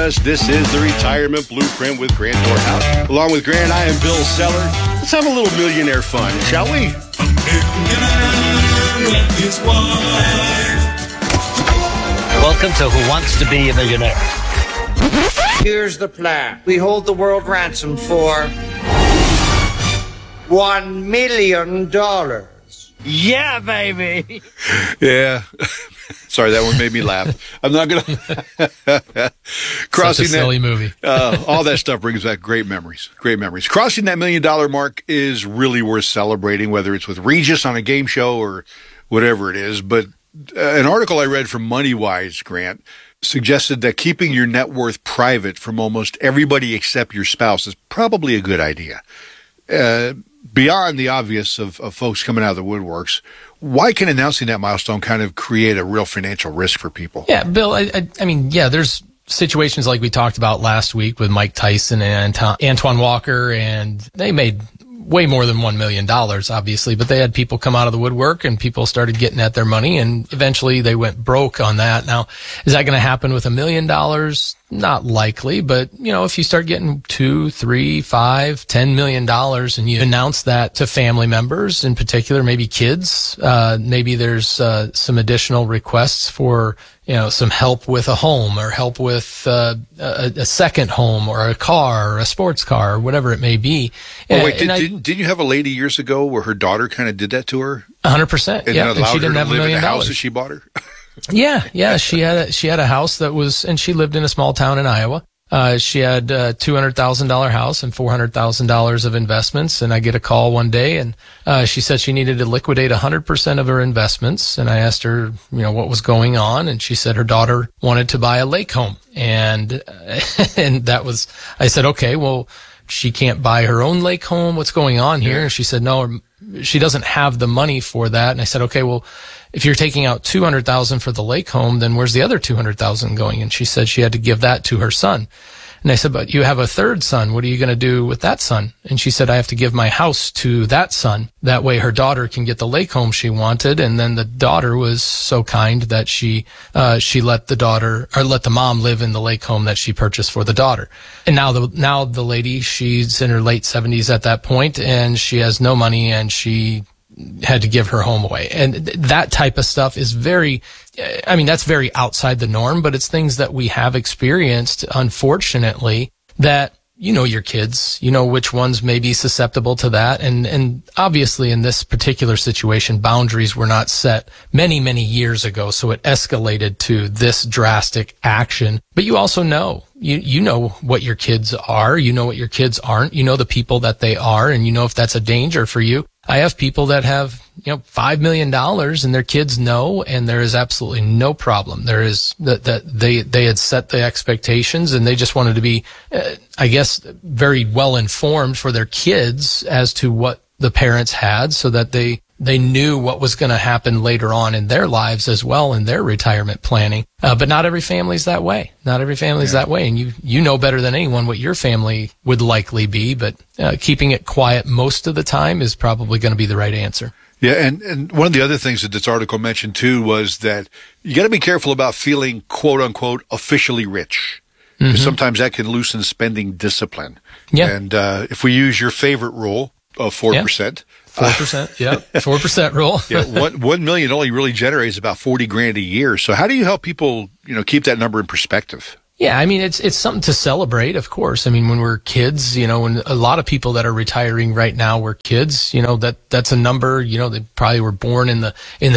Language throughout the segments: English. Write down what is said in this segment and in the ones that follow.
us. This is the Retirement Blueprint with Grant Dorhout. Along with Grant, I am Bill Seller. Let's have a little millionaire fun, shall we? A millionaire and his wife. Welcome to Who Wants to Be a Millionaire. Here's the plan. We hold the world ransom for $1 million. Yeah, baby. Yeah. Sorry, that one made me laugh. I'm not going to. Such a silly movie. All that stuff brings back great memories. Great memories. Crossing that $1 million mark is really worth celebrating, whether it's with Regis on a game show or whatever it is. But an article I read from MoneyWise, Grant, suggested that keeping your net worth private from almost everybody except your spouse is probably a good idea. Beyond the obvious of folks coming out of the woodworks, why can announcing that milestone kind of create a real financial risk for people? Yeah, Bill, I mean, yeah, there's situations like we talked about last week with Mike Tyson and Antoine Walker, and they made way more than $1 million, obviously, but they had people come out of the woodwork and people started getting at their money, and eventually they went broke on that. Now, is that going to happen with $1 million? Not likely, but you know, if you start getting $2, $3, $5, $10 million and you announce that to family members, in particular, maybe kids, maybe there's some additional requests for, you know, some help with a home or help with a second home or a car or a sports car or whatever it may be. Oh, wait, didn't you have a lady years ago where her daughter kind of did that to her? 100%. Yeah, and she didn't have $1 million. In the house that she bought her? Yeah. She had a house that was, and she lived in a small town in Iowa. She had a $200,000 house and $400,000 of investments. And I get a call one day and, she said she needed to liquidate 100% of her investments. And I asked her, you know, what was going on. And she said her daughter wanted to buy a lake home. And that was, I said, okay, well, she can't buy her own lake home. What's going on here? And she said, no, she doesn't have the money for that. And I said, okay, well, if you're taking out $200,000 for the lake home, then where's the other $200,000 going? And she said she had to give that to her son. And I said, but you have a third son. What are you going to do with that son? And she said, I have to give my house to that son. That way her daughter can get the lake home she wanted. And then the daughter was so kind that she let the mom live in the lake home that she purchased for the daughter. And now the lady, she's in her late 70s at that point, and she has no money, and she had to give her home away. And that type of stuff is that's very outside the norm, but it's things that we have experienced, unfortunately, that, you know, your kids, you know, which ones may be susceptible to that. And obviously in this particular situation, boundaries were not set many, many years ago. So it escalated to this drastic action. But you also know, you know what your kids are, you know what your kids aren't, you know the people that they are, and you know if that's a danger for you. I have people that have, you know, $5 million and their kids know, and there is absolutely no problem. There is that they had set the expectations, and they just wanted to be, I guess, very well informed for their kids as to what the parents had, so that they knew what was going to happen later on in their lives as well, in their retirement planning. But not every family's that way. Not every family's that way. And you know better than anyone what your family would likely be, but keeping it quiet most of the time is probably going to be the right answer. Yeah, and one of the other things that this article mentioned too was that you got to be careful about feeling quote unquote officially rich. Because sometimes that can loosen spending discipline. Yeah. And if we use your favorite rule of 4%. Yeah. 4%, yeah, 4% rule. Yeah, 1 million only really generates about $40,000 a year. So how do you help people, you know, keep that number in perspective? Yeah, I mean, it's something to celebrate, of course. I mean, when we're kids, you know, when a lot of people that are retiring right now were kids, you know, that's a number, you know, they probably were born in the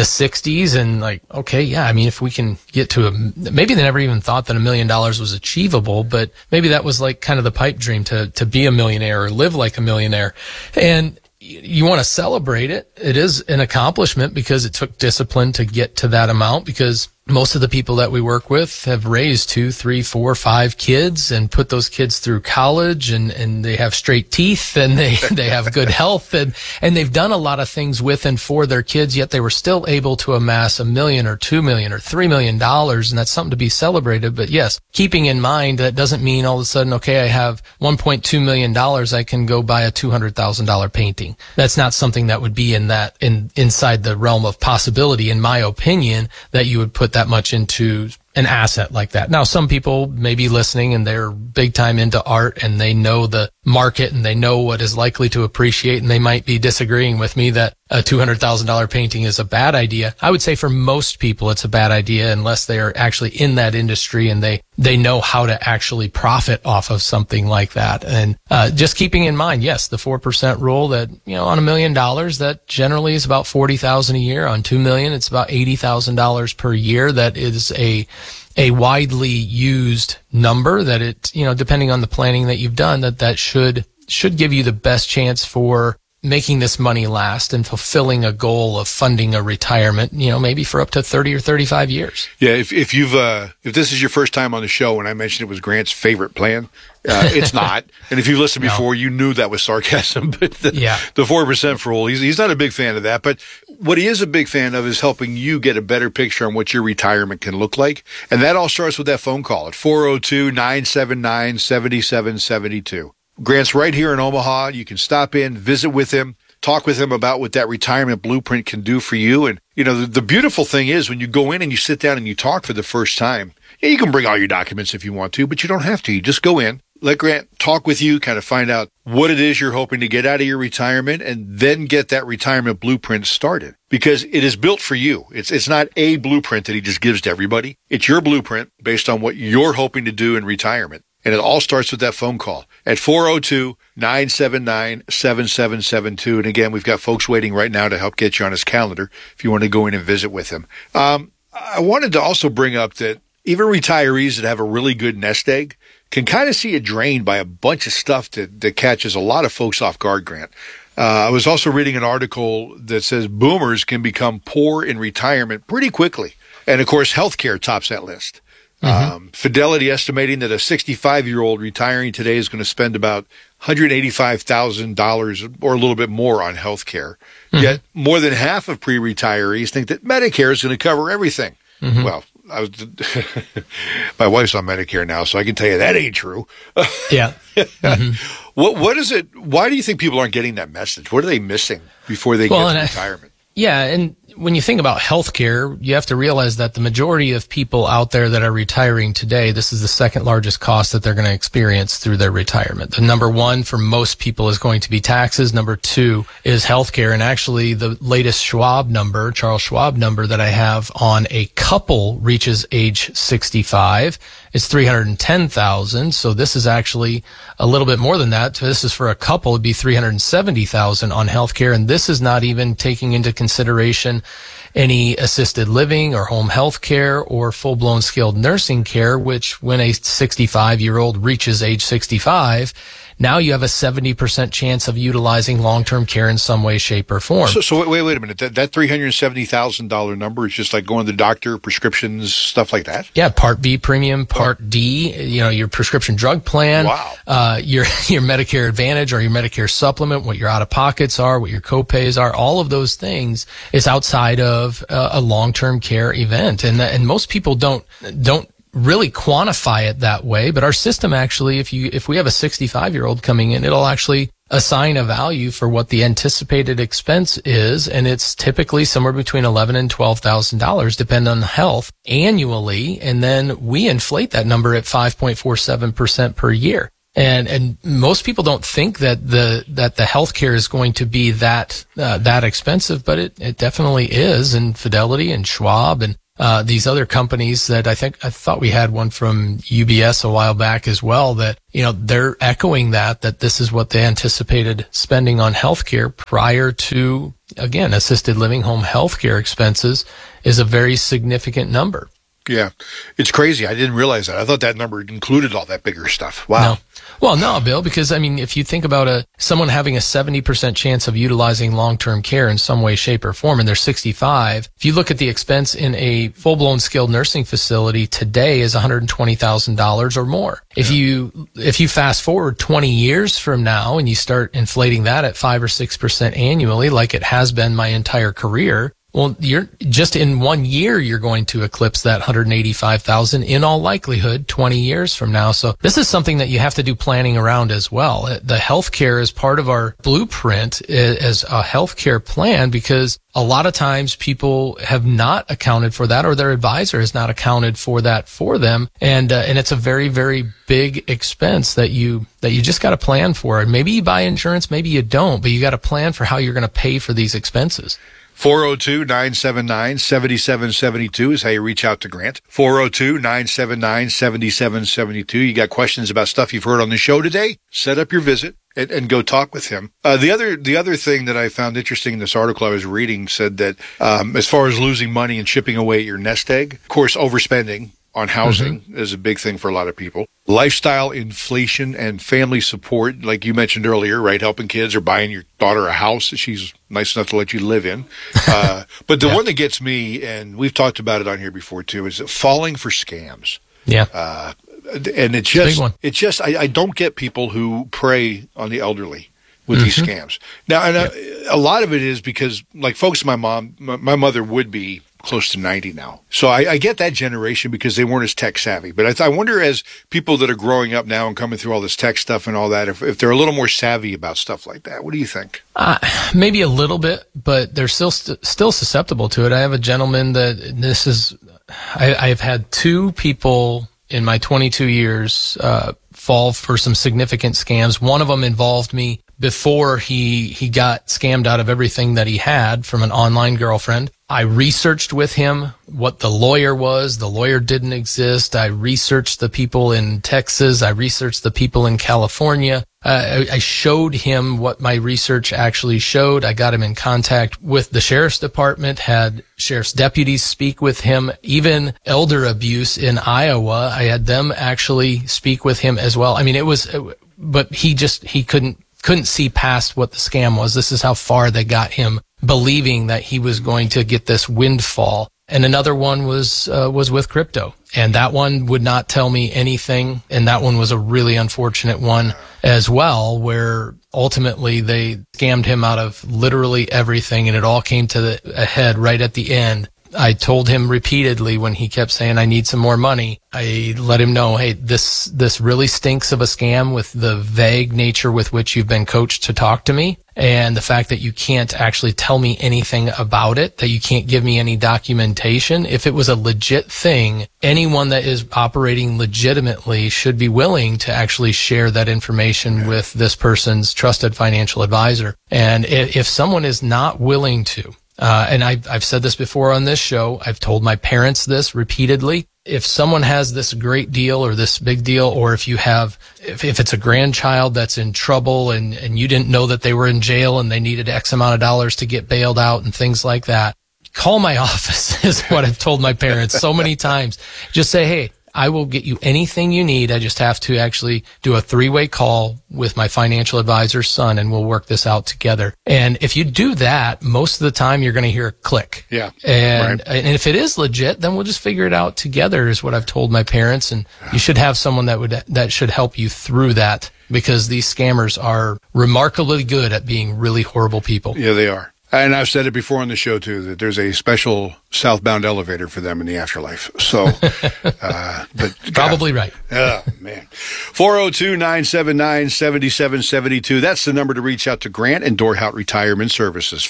60s, and like, okay, yeah, I mean, if we can get to maybe they never even thought that $1 million was achievable, but maybe that was like kind of the pipe dream to be a millionaire or live like a millionaire. And you want to celebrate it. It is an accomplishment because it took discipline to get to that amount, because most of the people that we work with have raised 2, 3, 4, 5 kids and put those kids through college, and they have straight teeth, and they have good health, and they've done a lot of things with and for their kids, yet they were still able to amass $1 million or $2 million or $3 million. And that's something to be celebrated. But yes, keeping in mind that doesn't mean all of a sudden, okay, I have $1.2 million, I can go buy a $200,000 painting. That's not something that would be inside the realm of possibility, in my opinion, that you would put that much into an asset like that. Now, some people may be listening and they're big time into art and they know the market and they know what is likely to appreciate, and they might be disagreeing with me that a $200,000 painting is a bad idea. I would say for most people it's a bad idea unless they are actually in that industry and they know how to actually profit off of something like that. And just keeping in mind, yes, the 4% rule that, on $1 million, that generally is about $40,000 a year. On $2 million, it's about $80,000 per year. That is a widely used number that it, depending on the planning that you've done, that should give you the best chance for making this money last and fulfilling a goal of funding a retirement, maybe for up to 30 or 35 years. Yeah. If this is your first time on the show and I mentioned it was Grant's favorite plan, it's not. And if you've listened before, you knew that was sarcasm, but the 4% rule, he's not a big fan of that. But what he is a big fan of is helping you get a better picture on what your retirement can look like. And that all starts with that phone call at 402-979-7772. Grant's right here in Omaha. You can stop in, visit with him, talk with him about what that retirement blueprint can do for you. And, the beautiful thing is when you go in and you sit down and you talk for the first time, you can bring all your documents if you want to, but you don't have to. You just go in, let Grant talk with you, kind of find out what it is you're hoping to get out of your retirement, and then get that retirement blueprint started. Because it is built for you. It's not a blueprint that he just gives to everybody. It's your blueprint based on what you're hoping to do in retirement. And it all starts with that phone call at 402-979-7772. And again, we've got folks waiting right now to help get you on his calendar if you want to go in and visit with him. I wanted to also bring up that even retirees that have a really good nest egg can kind of see it drained by a bunch of stuff that catches a lot of folks off guard, Grant. I was also reading an article that says boomers can become poor in retirement pretty quickly. And of course, healthcare tops that list. Fidelity estimating that a 65-year-old retiring today is going to spend about $185,000 or a little bit more on health care. Yet more than half of pre-retirees think that Medicare is going to cover everything. Well, my wife's on Medicare now, so I can tell you that ain't true. Yeah. What is it? Why do you think people aren't getting that message? What are they missing before they get to retirement? Yeah, and when you think about healthcare, you have to realize that the majority of people out there that are retiring today, this is the second largest cost that they're going to experience through their retirement. The number one for most people is going to be taxes. Number two is healthcare. And actually, the latest Charles Schwab number that I have on a couple reaches age 65 is $310,000. So this is actually a little bit more than that. So this is for a couple, it'd be $370,000 on healthcare. And this is not even taking into consideration any assisted living or home health care or full-blown skilled nursing care, which when a 65-year-old reaches age 65, now you have a 70% chance of utilizing long-term care in some way, shape, or form. So wait a minute. That $370,000 number is just like going to the doctor, prescriptions, stuff like that? Yeah, Part B premium, Part D, your prescription drug plan. Wow. Your Medicare Advantage or your Medicare supplement, what your out-of-pockets are, what your co-pays are, all of those things is outside of a long-term care event. And most people don't really quantify it that way, but our system actually, if we have a 65-year-old coming in, it'll actually assign a value for what the anticipated expense is, and it's typically somewhere between $11,000 and $12,000, depending on health, annually, and then we inflate that number at 5.47% per year. And most people don't think that the healthcare is going to be that expensive, but it definitely is. And Fidelity and Schwab and these other companies that I thought we had one from UBS a while back as well, that, they're echoing that this is what they anticipated spending on healthcare prior to, again, assisted living home healthcare expenses is a very significant number. Yeah. It's crazy. I didn't realize that. I thought that number included all that bigger stuff. Wow. No. Well, no, Bill, because if you think about someone having a 70% chance of utilizing long-term care in some way, shape, or form, and they're 65, if you look at the expense in a full-blown skilled nursing facility today is $120,000 or more. Yeah. If you fast forward 20 years from now and you start inflating that at 5 or 6% annually, like it has been my entire career, Well, you're just in 1 year, you're going to eclipse that 185,000 in all likelihood 20 years from now. So this is something that you have to do planning around as well. The healthcare is part of our blueprint as a healthcare plan, because a lot of times people have not accounted for that, or their advisor has not accounted for that for them. And it's a very, very big expense that you just got to plan for. And maybe you buy insurance, maybe you don't, but you got to plan for how you're going to pay for these expenses. 402-979-7772 is how you reach out to Grant. 402-979-7772. You got questions about stuff you've heard on the show today? Set up your visit and go talk with him. The other thing that I found interesting in this article I was reading said that as far as losing money and chipping away at your nest egg, of course, overspending on housing is a big thing for a lot of people. Lifestyle inflation and family support, like you mentioned earlier, right? Helping kids or buying your daughter a house that she's nice enough to let you live in. But the one that gets me, and we've talked about it on here before too, is falling for scams. Yeah. And it's just, I don't get people who prey on the elderly with these scams. Now, and a lot of it is because, like, folks, my mother would be close to 90 now. So I get that generation because they weren't as tech savvy. But I wonder, as people that are growing up now and coming through all this tech stuff and all that, if they're a little more savvy about stuff like that. What do you think? Maybe a little bit, but they're still susceptible to it. I have a gentleman that I've had two people in my 22 years fall for some significant scams. One of them involved me before he got scammed out of everything that he had from an online girlfriend. I researched with him what the lawyer was. The lawyer didn't exist. I researched the people in Texas. I researched the people in California. I showed him what my research actually showed. I got him in contact with the sheriff's department, had sheriff's deputies speak with him. Even elder abuse in Iowa, I had them actually speak with him as well. I mean, but he couldn't see past what the scam was. This is how far they got him believing that he was going to get this windfall. And another one was with crypto. And that one would not tell me anything. And that one was a really unfortunate one as well, where ultimately they scammed him out of literally everything. And it all came to a head right at the end. I told him repeatedly when he kept saying, I need some more money. I let him know, hey, this really stinks of a scam with the vague nature with which you've been coached to talk to me. And the fact that you can't actually tell me anything about it, that you can't give me any documentation. If it was a legit thing, anyone that is operating legitimately should be willing to actually share that information with this person's trusted financial advisor. And if someone is not willing to, and I've said this before on this show, I've told my parents this repeatedly. If someone has this great deal or this big deal, or if it's a grandchild that's in trouble and you didn't know that they were in jail and they needed X amount of dollars to get bailed out and things like that, call my office is what I've told my parents so many times. Just say, hey, I will get you anything you need. I just have to actually do a 3-way call with my financial advisor's son, and we'll work this out together. And if you do that, most of the time you're going to hear a click. Yeah. And if it is legit, then we'll just figure it out together, is what I've told my parents. And you should have someone that should help you through that, because these scammers are remarkably good at being really horrible people. Yeah, they are. And I've said it before on the show, too, that there's a special southbound elevator for them in the afterlife. So, but probably right. Oh, man. 402-979-7772. That's the number to reach out to Grant and Dorhout Retirement Services.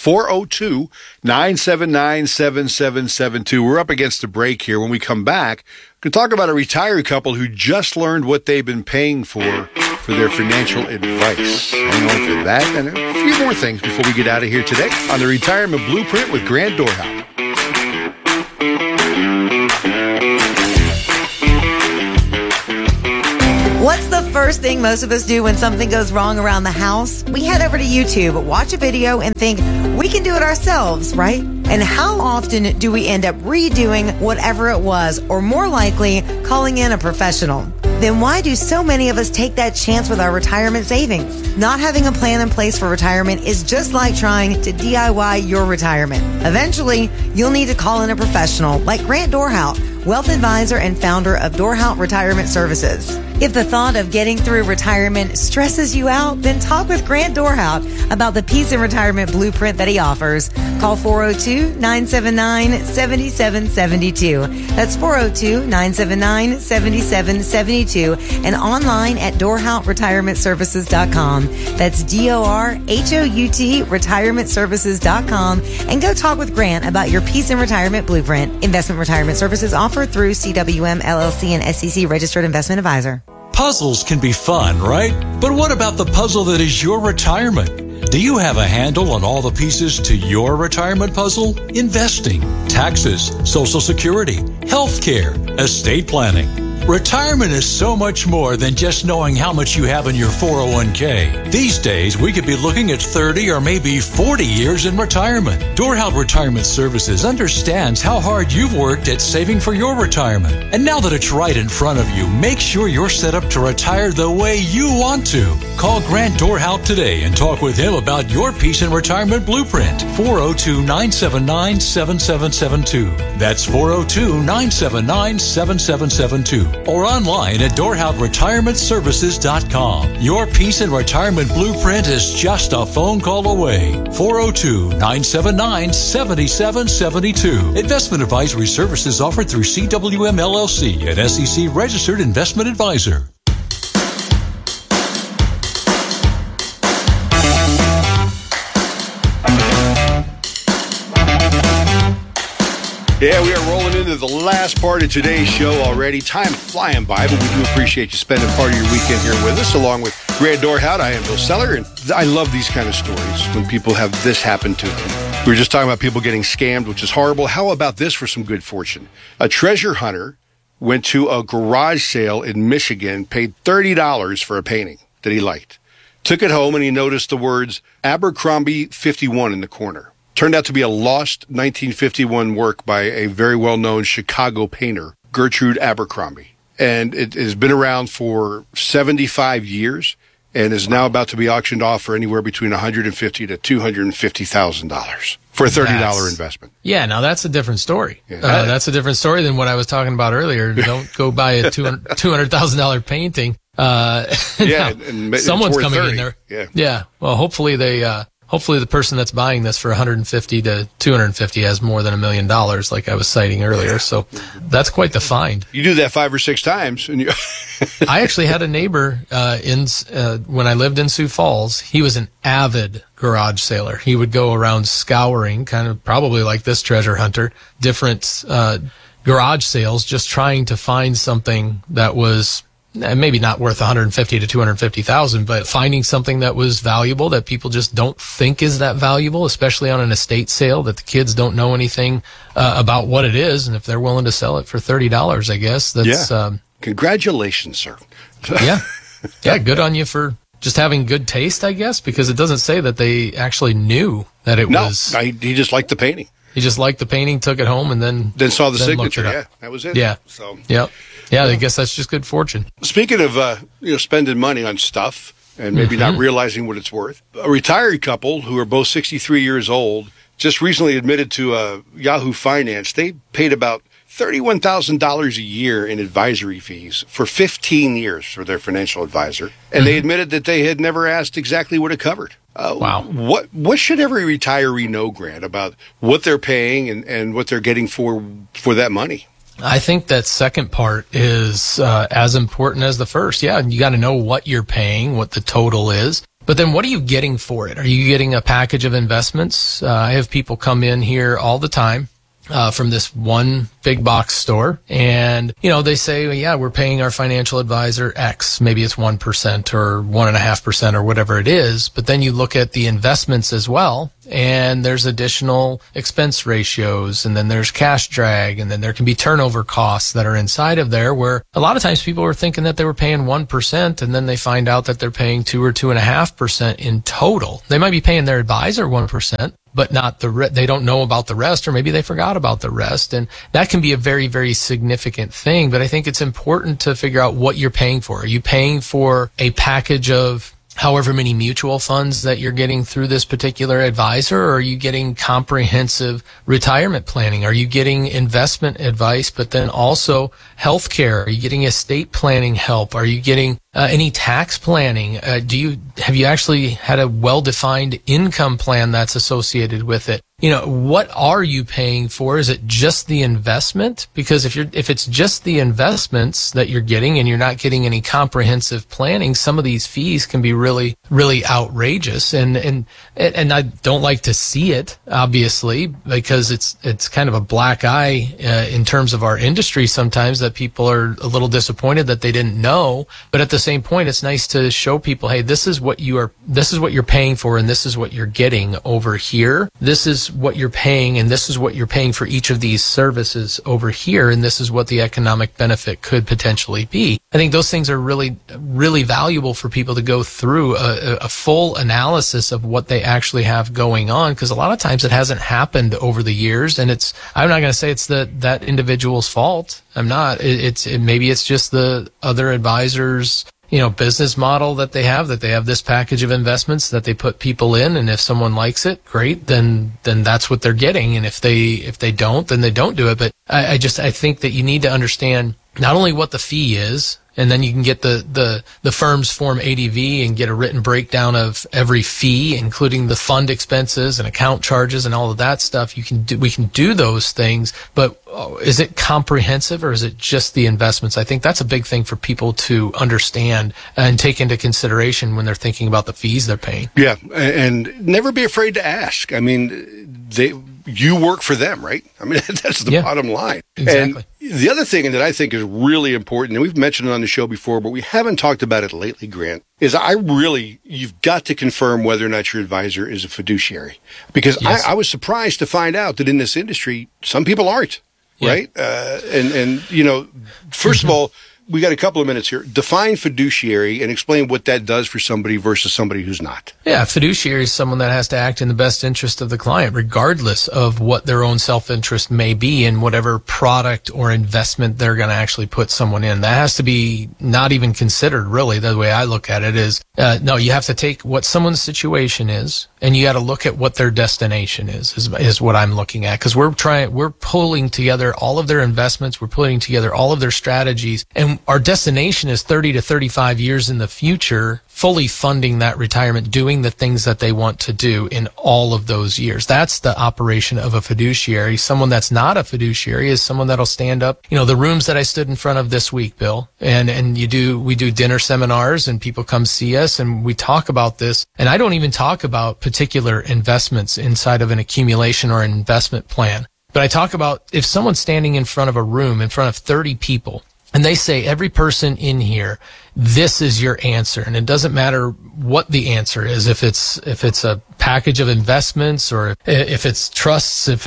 402-979-7772. We're up against the break here. When we come back, we're going to talk about a retired couple who just learned what they've been paying for their financial advice. Hang on for that and a few more things before we get out of here today on the Retirement Blueprint with Grant Dorhout. What's the first thing most of us do when something goes wrong around the house? We head over to YouTube, watch a video, and think, we can do it ourselves, right? And how often do we end up redoing whatever it was, or more likely, calling in a professional? Then why do so many of us take that chance with our retirement savings? Not having a plan in place for retirement is just like trying to DIY your retirement. Eventually, you'll need to call in a professional like Grant Dorhout, wealth advisor and founder of Dorhout Retirement Services. If the thought of getting through retirement stresses you out, then talk with Grant Dorhout about the Peace and Retirement Blueprint that he offers. Call 402-979-7772. That's 402-979-7772 and online at DorhoutRetirementServices.com. That's DORHOUT retirementservices.com, and go talk with Grant about your Peace and Retirement Blueprint. Investment retirement services offered through CWM LLC and SEC registered investment advisor. Puzzles can be fun, right? But what about the puzzle that is your retirement? Do you have a handle on all the pieces to your retirement puzzle? Investing, taxes, Social Security, healthcare, estate planning. Retirement is so much more than just knowing how much you have in your 401k. These days, we could be looking at 30 or maybe 40 years in retirement. Dorhout Retirement Services understands how hard you've worked at saving for your retirement. And now that it's right in front of you, make sure you're set up to retire the way you want to. Call Grant Dorhout today and talk with him about your Peace and Retirement Blueprint. 402-979-7772. That's 402-979-7772. Or online at DorhoutRetirementServices.com. Your Peace and Retirement Blueprint is just a phone call away. 402-979-7772. Investment advisory services offered through CWM LLC, an SEC registered investment advisor. Yeah, we are rolling into the last part of today's show already. Time flying by, but we do appreciate you spending part of your weekend here with us, along with Grant Dorhout. I am Bill Seller, and I love these kind of stories when people have this happen to them. We were just talking about people getting scammed, which is horrible. How about this for some good fortune? A treasure hunter went to a garage sale in Michigan, paid $30 for a painting that he liked. Took it home, and he noticed the words Abercrombie 51 in the corner. Turned out to be a lost 1951 work by a very well-known Chicago painter, Gertrude Abercrombie. And it has been around for 75 years and is now about to be auctioned off for anywhere between $150,000 to $250,000 for a $30 investment. Yeah, now that's a different story. Yeah. That's a different story than what I was talking about earlier. Don't go buy a $200,000 painting. Yeah, and someone's it's worth coming 30. in there. Yeah. Well, hopefully the person that's buying this for $150,000 to $250,000 has more than $1 million, like I was citing earlier. So that's quite the find. You do that 5 or 6 times, and you. I actually had a neighbor when I lived in Sioux Falls. He was an avid garage sailor. He would go around scouring, kind of probably like this treasure hunter, different garage sales, just trying to find something that was maybe not worth $150,000 to $250,000, but finding something that was valuable that people just don't think is that valuable, especially on an estate sale that the kids don't know anything about what it is, and if they're willing to sell it for $30, I guess that's Congratulations, sir. yeah, good on you for just having good taste, I guess, because it doesn't say that they actually knew that it was. No, he just liked the painting. He just liked the painting, took it home, and then saw the signature. looked it Yeah, up. that was it. Yeah. So. Yep. Yeah, I guess that's just good fortune. Speaking of spending money on stuff and maybe not realizing what it's worth, a retired couple who are both 63 years old just recently admitted to Yahoo Finance they paid about $31,000 a year in advisory fees for 15 years for their financial advisor, and they admitted that they had never asked exactly what it covered. Wow. What should every retiree know, Grant, about what they're paying and what they're getting for that money? I think that second part is as important as the first. Yeah, you got to know what you're paying, what the total is. But then what are you getting for it? Are you getting a package of investments? I have people come in here all the time from this one big box store, and they say, well, yeah, we're paying our financial advisor X, maybe it's 1% or 1.5% or whatever it is, but then you look at the investments as well, and there's additional expense ratios, and then there's cash drag, and then there can be turnover costs that are inside of there, where a lot of times people are thinking that they were paying 1%, and then they find out that they're paying 2 or 2.5% in total. They might be paying their advisor 1%, but not they don't know about the rest, or maybe they forgot about the rest. And that can be a very, very significant thing. But I think it's important to figure out what you're paying for. Are you paying for a package of however many mutual funds that you're getting through this particular advisor, or are you getting comprehensive retirement planning? Are you getting investment advice, but then also healthcare? Are you getting estate planning help? Are you getting any tax planning? Have you actually had a well-defined income plan that's associated with it? What are you paying for? Is it just the investment? Because if it's just the investments that you're getting and you're not getting any comprehensive planning, some of these fees can be really, really outrageous. And I don't like to see it, obviously, because it's kind of a black eye in terms of our industry sometimes, that people are a little disappointed that they didn't know. But at the same point, it's nice to show people, hey, this is what you're paying for, and this is what you're getting over here. This is what you're paying, and this is what you're paying for each of these services over here, and this is what the economic benefit could potentially be. I think those things are really, really valuable for people to go through a full analysis of what they actually have going on, because a lot of times it hasn't happened over the years, and I'm not going to say it's that individual's fault. I'm not. Maybe it's just the other advisors' business model that they have this package of investments that they put people in, and if someone likes it, great, then that's what they're getting. And if they don't, then they don't do it. But I think that you need to understand not only what the fee is, and then you can get the firm's Form ADV and get a written breakdown of every fee, including the fund expenses and account charges and all of that stuff. We can do those things, but is it comprehensive, or is it just the investments? I think that's a big thing for people to understand and take into consideration when they're thinking about the fees they're paying. Yeah, and never be afraid to ask. I mean, you work for them, right? I mean, that's the bottom line. Exactly. And the other thing that I think is really important, and we've mentioned it on the show before, but we haven't talked about it lately, Grant, is you've got to confirm whether or not your advisor is a fiduciary. Because yes. I was surprised to find out that in this industry, some people aren't, right? First of all, we got a couple of minutes here. Define fiduciary and explain what that does for somebody versus somebody who's not. Yeah, fiduciary is someone that has to act in the best interest of the client, regardless of what their own self-interest may be in whatever product or investment they're going to actually put someone in. That has to be not even considered, really. The way I look at it is, no, you have to take what someone's situation is, and you got to look at what their destination is what I'm looking at. Because we're pulling together all of their investments, we're pulling together all of their strategies, and our destination is 30 to 35 years in the future, fully funding that retirement, doing the things that they want to do in all of those years. That's the operation of a fiduciary. Someone that's not a fiduciary is someone that'll stand up. The rooms that I stood in front of this week, Bill, and we do dinner seminars, and people come see us, and we talk about this. And I don't even talk about particular investments inside of an accumulation or an investment plan. But I talk about if someone's standing in front of a room in front of 30 people, and they say, every person in here, this is your answer. And it doesn't matter what the answer is, if it's a package of investments, or if it's trusts, if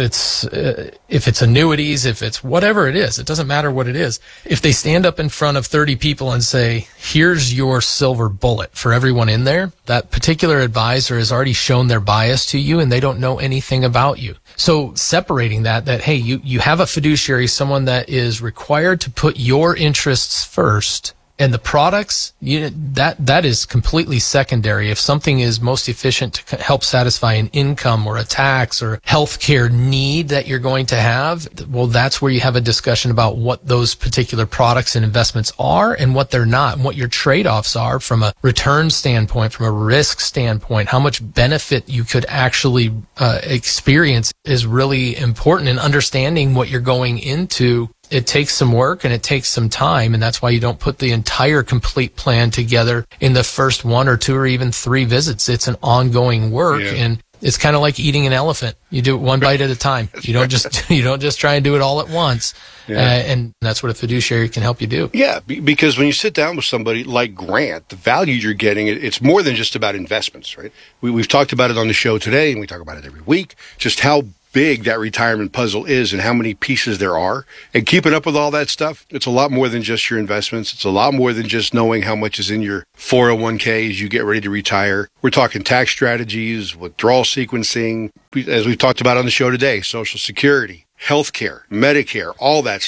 it's annuities, if it's whatever it is, it doesn't matter what it is. If they stand up in front of 30 people and say, here's your silver bullet for everyone in there, that particular advisor has already shown their bias to you, and they don't know anything about you. So separating that hey, you have a fiduciary, someone that is required to put your interests first, and the products, that is completely secondary. If something is most efficient to help satisfy an income or a tax or healthcare need that you're going to have, well, that's where you have a discussion about what those particular products and investments are and what they're not, and what your trade-offs are from a return standpoint, from a risk standpoint. How much benefit you could actually experience is really important, and understanding what you're going into. It takes some work and it takes some time, and that's why you don't put the entire complete plan together in the first 1 or 2 or even 3 visits. It's an ongoing work, and it's kind of like eating an elephant. You do it one bite at a time. You don't just try and do it all at once. And that's what a fiduciary can help you do. Yeah, because when you sit down with somebody like Grant, the value you're getting, it's more than just about investments, right? We've talked about it on the show today, and we talk about it every week, just how big that retirement puzzle is and how many pieces there are. And keeping up with all that stuff, it's a lot more than just your investments. It's a lot more than just knowing how much is in your 401k as you get ready to retire. We're talking tax strategies, withdrawal sequencing, as we've talked about on the show today, Social Security, healthcare, Medicare, all that stuff.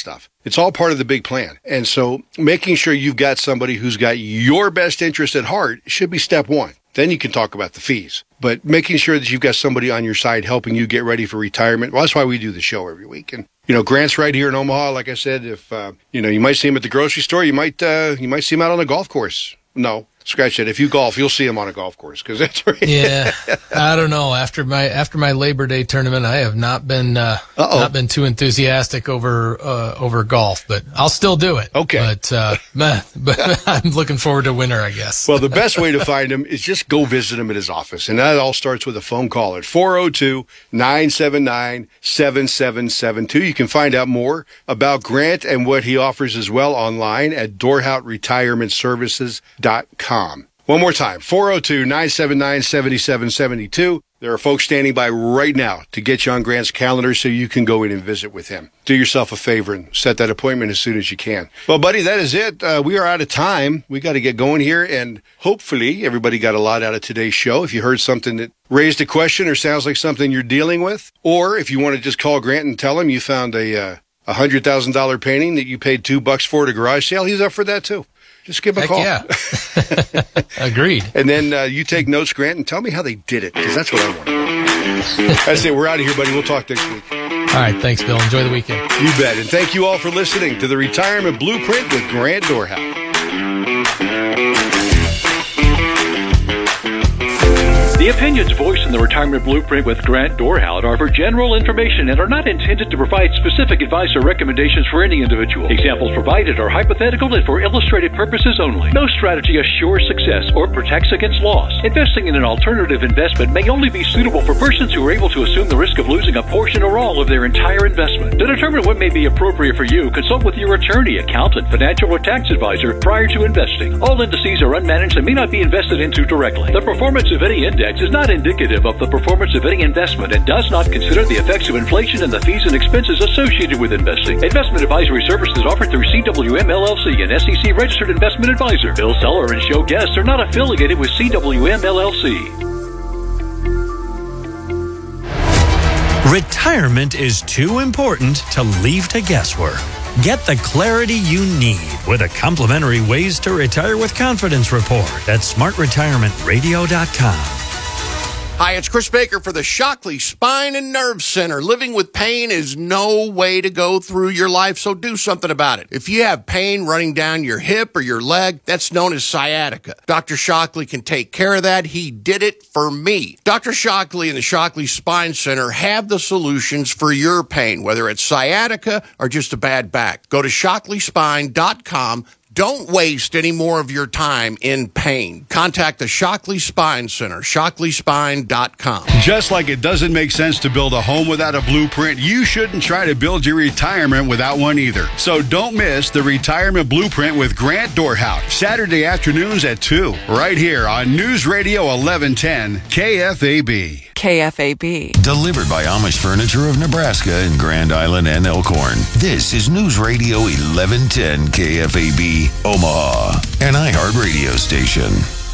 It's all part of the big plan. And so making sure you've got somebody who's got your best interest at heart should be step one. Then you can talk about the fees. But making sure that you've got somebody on your side helping you get ready for retirement, well, that's why we do the show every week. And, Grant's right here in Omaha. Like I said, if, you might see him at the grocery store, you might see him out on a golf course. No. Scratch that. If you golf, you'll see him on a golf course because that's right. Yeah, I don't know. After my Labor Day tournament, I have not been too enthusiastic over golf, but I'll still do it. Okay, but I'm looking forward to winter, I guess. Well, the best way to find him is just go visit him at his office, and that all starts with a phone call at 402-979-7772. You can find out more about Grant and what he offers as well online at DorhoutRetirementServices.com. One more time, 402-979-7772. There are folks standing by right now to get you on Grant's calendar so you can go in and visit with him. Do yourself a favor and set that appointment as soon as you can. Well, buddy, that is it. We are out of time. We got to get going here, and hopefully everybody got a lot out of today's show. If you heard something that raised a question or sounds like something you're dealing with, or if you want to just call Grant and tell him you found a $100,000 painting that you paid $2 for at a garage sale, he's up for that too. Just give him a call. Yeah. Agreed. And then you take notes, Grant, and tell me how they did it, because that's what I want to know. That's it. We're out of here, buddy. We'll talk next week. All right. Thanks, Bill. Enjoy the weekend. You bet. And thank you all for listening to the Retirement Blueprint with Grant Dorhout. The opinions voiced in the Retirement Blueprint with Grant Dorhout are for general information and are not intended to provide specific advice or recommendations for any individual. Examples provided are hypothetical and for illustrative purposes only. No strategy assures success or protects against loss. Investing in an alternative investment may only be suitable for persons who are able to assume the risk of losing a portion or all of their entire investment. To determine what may be appropriate for you, consult with your attorney, accountant, financial, or tax advisor prior to investing. All indices are unmanaged and may not be invested into directly. The performance of any index is not indicative of the performance of any investment and does not consider the effects of inflation and the fees and expenses associated with investing. Investment advisory services offered through CWM LLC, an SEC registered investment advisor. Bill Seller and show guests are not affiliated with CWM LLC. Retirement is too important to leave to guesswork. Get the clarity you need with a complimentary Ways to Retire with Confidence report at smartretirementradio.com. Hi, it's Chris Baker for the Shockley Spine and Nerve Center. Living with pain is no way to go through your life, so do something about it. If you have pain running down your hip or your leg, that's known as sciatica. Dr. Shockley can take care of that. He did it for me. Dr. Shockley and the Shockley Spine Center have the solutions for your pain, whether it's sciatica or just a bad back. Go to shockleyspine.com. Don't waste any more of your time in pain. Contact the Shockley Spine Center, shockleyspine.com. Just like it doesn't make sense to build a home without a blueprint, you shouldn't try to build your retirement without one either. So don't miss the Retirement Blueprint with Grant Dorhout, Saturday afternoons at 2, right here on News Radio 1110 KFAB. KFAB. Delivered by Amish Furniture of Nebraska in Grand Island and Elkhorn. This is News Radio 1110 KFAB, Omaha, an iHeart radio station.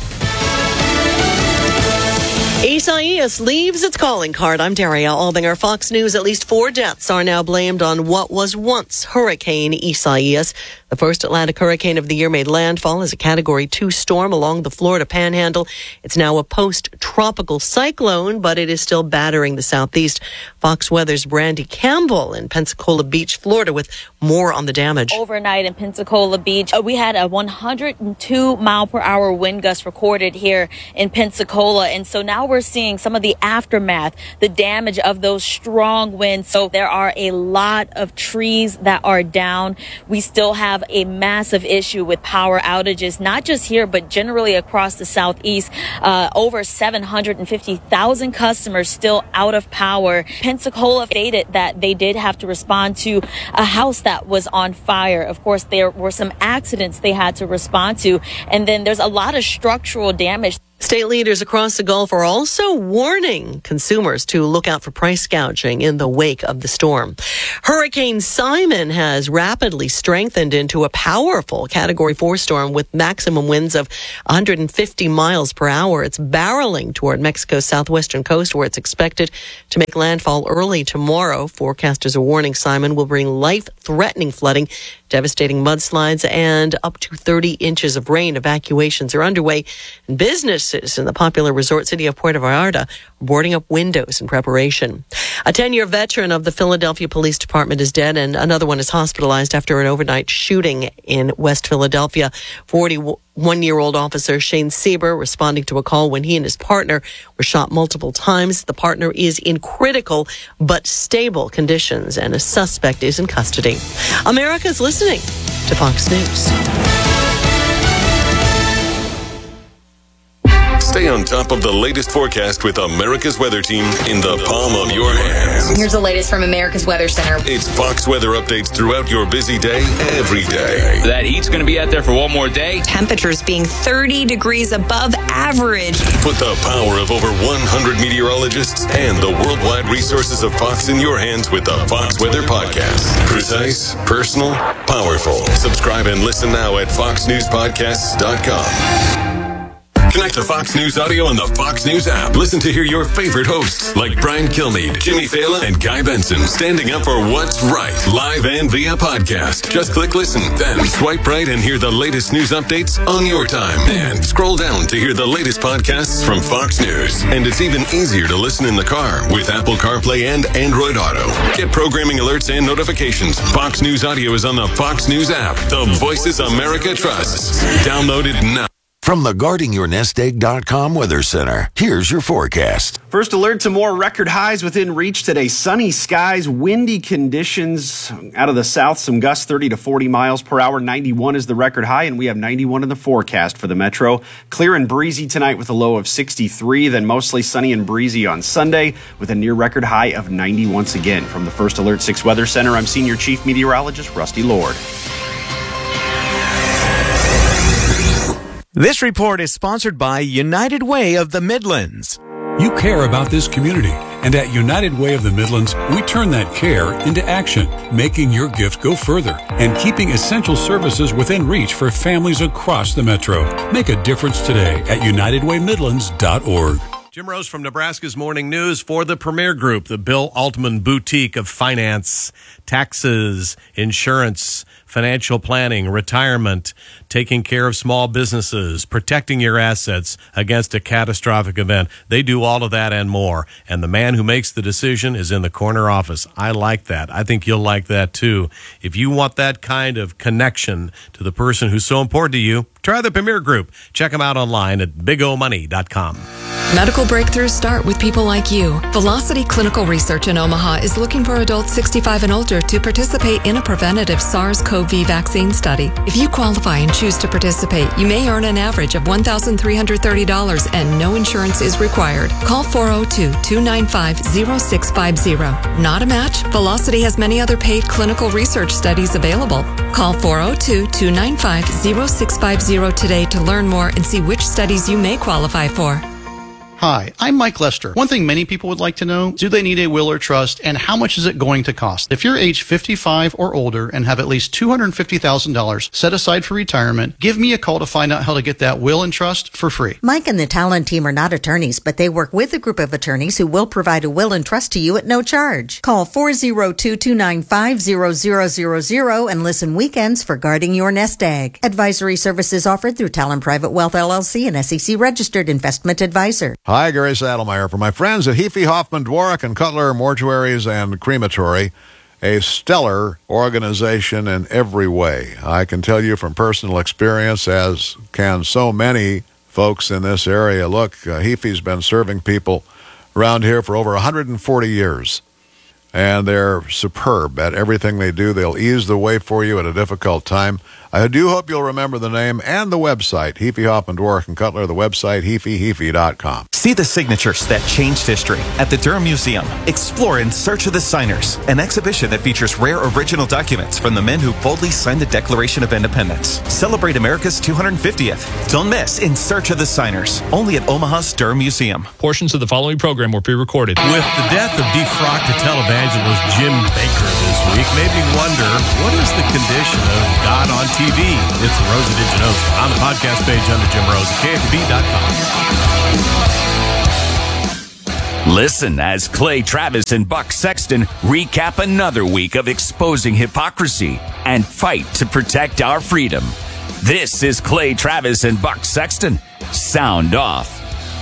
Isaias leaves its calling card. I'm Daria Albinger. Fox News. At least 4 deaths are now blamed on what was once Hurricane Isaias. The first Atlantic hurricane of the year made landfall as a Category 2 storm along the Florida Panhandle. It's now a post-tropical cyclone, but it is still battering the southeast. Fox Weather's Brandy Campbell in Pensacola Beach, Florida, with more on the damage. Overnight in Pensacola Beach, we had a 102-mile-per-hour wind gust recorded here in Pensacola, and so now we're seeing some of the aftermath, the damage of those strong winds. So there are a lot of trees that are down. We still have a massive issue with power outages, not just here, but generally across the southeast. Over 750,000 customers still out of power. Pensacola stated that they did have to respond to a house that was on fire. Of course, there were some accidents they had to respond to. And then there's a lot of structural damage. State leaders across the Gulf are also warning consumers to look out for price gouging in the wake of the storm. Hurricane Simon has rapidly strengthened into a powerful Category 4 storm with maximum winds of 150 miles per hour. It's barreling toward Mexico's southwestern coast, where it's expected to make landfall early tomorrow. Forecasters are warning Simon will bring life-threatening flooding, devastating mudslides, and up to 30 inches of rain. Evacuations are underway, and businesses in the popular resort city of Puerto Vallarta are boarding up windows in preparation. A 10-year veteran of the Philadelphia Police Department is dead, and another one is hospitalized after an overnight shooting in West Philadelphia. 41-year-old officer Shane Sieber responding to a call when he and his partner were shot multiple times. The partner is in critical but stable conditions, and a suspect is in custody. America's listening to Fox News. Stay on top of the latest forecast with America's Weather Team in the palm of your hands. Here's the latest from America's Weather Center. It's Fox weather updates throughout your busy day, every day. That heat's going to be out there for one more day. Temperatures being 30 degrees above average. Put the power of over 100 meteorologists and the worldwide resources of Fox in your hands with the Fox Weather Podcast. Precise, personal, powerful. Subscribe and listen now at foxnewspodcasts.com. Connect to Fox News Audio on the Fox News app. Listen to hear your favorite hosts like Brian Kilmeade, Jimmy Fallon, and Guy Benson standing up for what's right, live and via podcast. Just click listen, then swipe right and hear the latest news updates on your time. And scroll down to hear the latest podcasts from Fox News. And it's even easier to listen in the car with Apple CarPlay and Android Auto. Get programming alerts and notifications. Fox News Audio is on the Fox News app. The voices America trusts. Download it now. From the GuardingYourNestEgg.com Weather Center, here's your forecast. First alert to more record highs within reach today. Sunny skies, windy conditions. Out of the south, some gusts 30 to 40 miles per hour. 91 is the record high, and we have 91 in the forecast for the metro. Clear and breezy tonight with a low of 63, then mostly sunny and breezy on Sunday with a near record high of 90 once again. From the First Alert 6 Weather Center, I'm Senior Chief Meteorologist Rusty Lord. This report is sponsored by United Way of the Midlands. You care about this community, and at United Way of the Midlands, we turn that care into action, making your gift go further and keeping essential services within reach for families across the metro. Make a difference today at UnitedWayMidlands.org. Jim Rose from Nebraska's Morning News for the Premier Group, the Bill Altman Boutique of finance, taxes, insurance, financial planning, retirement, taking care of small businesses, protecting your assets against a catastrophic event. They do all of that and more. And the man who makes the decision is in the corner office. I like that. I think you'll like that too. If you want that kind of connection to the person who's so important to you, try the Premier Group. Check them out online at bigomoney.com. Medical breakthroughs start with people like you. Velocity Clinical Research in Omaha is looking for adults 65 and older to participate in a preventative SARS-CoV vaccine study. If you qualify and choose to participate, you may earn an average of $1,330 and no insurance is required. Call 402-295-0650. Not a match? Velocity has many other paid clinical research studies available. Call 402-295-0650 today to learn more and see which studies you may qualify for. Hi, I'm Mike Lester. One thing many people would like to know, do they need a will or trust, and how much is it going to cost? If you're age 55 or older and have at least $250,000 set aside for retirement, give me a call to find out how to get that will and trust for free. Mike and the Talon team are not attorneys, but they work with a group of attorneys who will provide a will and trust to you at no charge. Call 402-295-0000 and listen weekends for Guarding Your Nest Egg. Advisory services offered through Talon Private Wealth LLC, an SEC-registered investment advisor. Hi, Gary Saddlemeyer. For my friends at Heafy, Hoffman, Dworak, and Cutler Mortuaries and Crematory, a stellar organization in every way. I can tell you from personal experience, as can so many folks in this area. Look, Heafy's been serving people around here for over 140 years, and they're superb at everything they do. They'll ease the way for you at a difficult time. I do hope you'll remember the name and the website, Heafy, Hoffman, Dworak, and Cutler, the website, heafyheafy.com. See the signatures that changed history at the Durham Museum. Explore In Search of the Signers, an exhibition that features rare original documents from the men who boldly signed the Declaration of Independence. Celebrate America's 250th. Don't miss In Search of the Signers, only at Omaha's Durham Museum. Portions of the following program were pre-recorded. With the death of defrocked televangelist Jim Baker this week, made me wonder, what is the condition of God on TV? It's Rosa DiGenosa on the podcast page under Jim Rose at KFB.com. Listen as Clay Travis and Buck Sexton recap another week of exposing hypocrisy and fight to protect our freedom. This is Clay Travis and Buck Sexton. Sound off.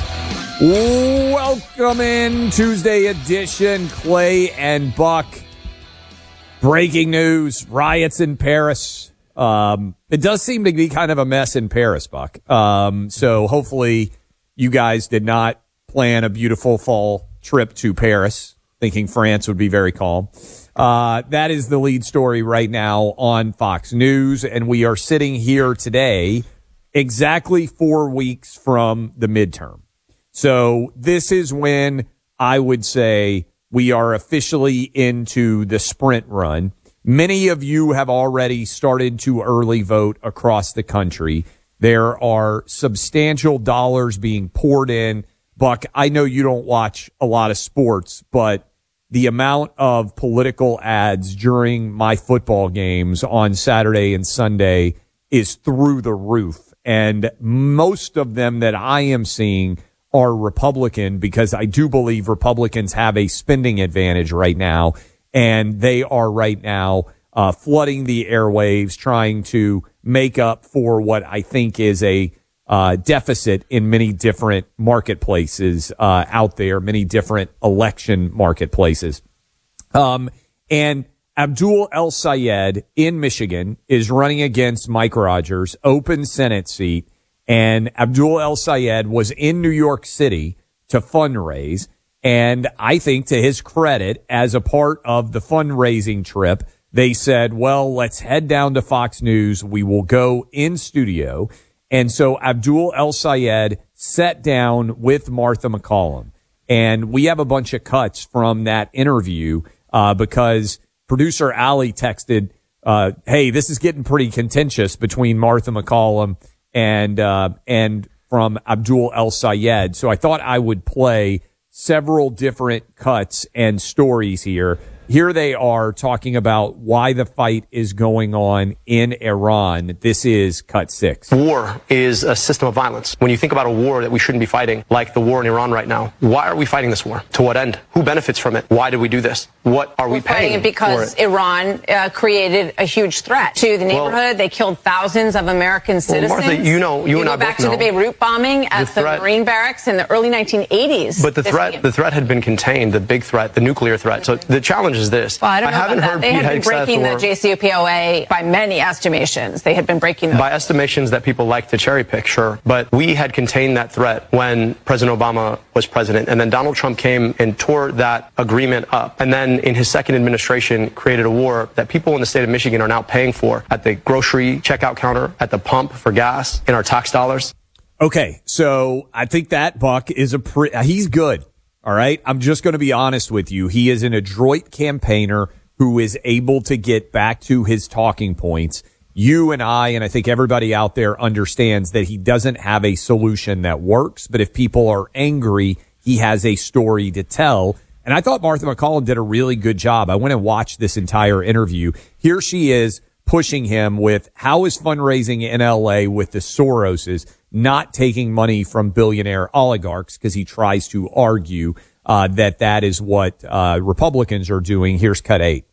Welcome in Tuesday edition, Clay and Buck. Breaking news, riots in Paris. It does seem to be kind of a mess in Paris, Buck. So hopefully you guys did not plan a beautiful fall trip to Paris, thinking France would be very calm. That is the lead story right now on Fox News, and we are sitting here today exactly 4 weeks from the midterm. So this is when I would say we are officially into the sprint run. Many of you have already started to early vote across the country. There are substantial dollars being poured in. Buck, I know you don't watch a lot of sports, but the amount of political ads during my football games on Saturday and Sunday is through the roof. And most of them that I am seeing are Republican, because I do believe Republicans have a spending advantage right now. And they are right now flooding the airwaves, trying to make up for what I think is a deficit in many different marketplaces out there, many different election marketplaces. And Abdul El-Sayed in Michigan is running against Mike Rogers, open Senate seat. And Abdul El-Sayed was in New York City to fundraise. And I think, to his credit, as a part of the fundraising trip, they said, well, let's head down to Fox News. We will go in studio. And so Abdul El-Sayed sat down with Martha McCallum. And we have a bunch of cuts from that interview because producer Ali texted, hey, this is getting pretty contentious between Martha McCallum and from Abdul El-Sayed. So I thought I would play several different cuts and stories here. Here they are talking about why the fight is going on in Iran. This is cut 6. War is a system of violence. When you think about a war that we shouldn't be fighting, like the war in Iran right now, why are we fighting this war? To what end? Who benefits from it? Why did we do this? What are we paying it because Iran created a huge threat to the neighborhood. They killed thousands of American citizens. Martha, you and I both know. Go back to the Beirut bombing at the Marine barracks in the early 1980s. But the threat had been contained, the big threat, the nuclear threat. So the challenge is this. Well, I haven't heard they had been breaking the JCPOA by many estimations. They had been breaking them. By estimations that people like to cherry pick, sure. But we had contained that threat when President Obama was president. And then Donald Trump came and tore that agreement up. And then in his second administration created a war that people in the state of Michigan are now paying for at the grocery checkout counter, at the pump for gas, in our tax dollars. Okay, so I think that Buck is he's good. All right. I'm just going to be honest with you. He is an adroit campaigner who is able to get back to his talking points. You and I think everybody out there understands that he doesn't have a solution that works. But if people are angry, he has a story to tell. And I thought Martha McCallum did a really good job. I went and watched this entire interview. Here she is pushing him with how is fundraising in L.A. with the Soroses not taking money from billionaire oligarchs, because he tries to argue that is what Republicans are doing. Here's cut 8.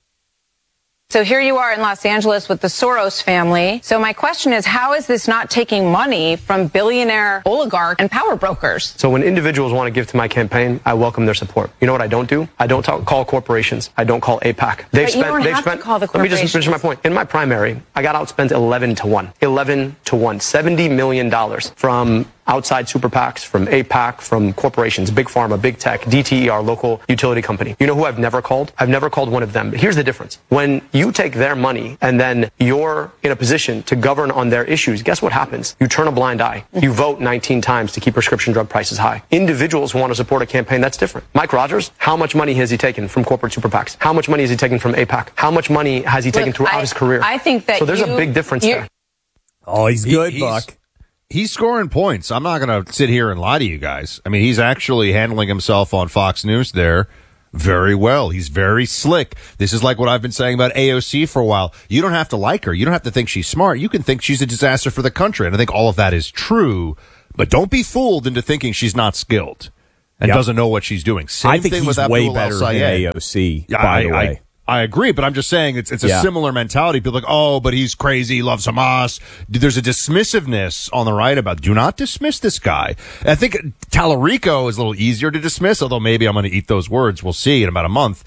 So here you are in Los Angeles with the Soros family. So my question is, how is this not taking money from billionaire oligarch and power brokers? So when individuals want to give to my campaign, I welcome their support. You know what I don't do? I don't call corporations. I don't call AIPAC. But you don't have to call the corporations. Let me just finish my point. In my primary, I got outspent 11 to 1. $11 to 1. $70 million from outside super PACs, from APAC, from corporations, big pharma, big tech, DTE, our local utility company. You know who I've never called? I've never called one of them. But here's the difference. When you take their money and then you're in a position to govern on their issues, guess what happens? You turn a blind eye. You vote 19 times to keep prescription drug prices high. Individuals who want to support a campaign, that's different. Mike Rogers, how much money has he taken from corporate super PACs? How much money has he taken from APAC? How much money has he taken throughout his career? I think that so there's a big difference there. Oh, he's good, Buck. He's scoring points. I'm not going to sit here and lie to you guys. I mean, he's actually handling himself on Fox News there very well. He's very slick. This is like what I've been saying about AOC for a while. You don't have to like her. You don't have to think she's smart. You can think she's a disaster for the country. And I think all of that is true. But don't be fooled into thinking she's not skilled and doesn't know what she's doing. Same I think thing he's with way Abdul better than El-Sayed. AOC, by the way. I agree, but I'm just saying it's a similar mentality. People are like, oh, but he's crazy, he loves Hamas. There's a dismissiveness on the right about, do not dismiss this guy. I think Tallarico is a little easier to dismiss, although maybe I'm going to eat those words. We'll see in about a month.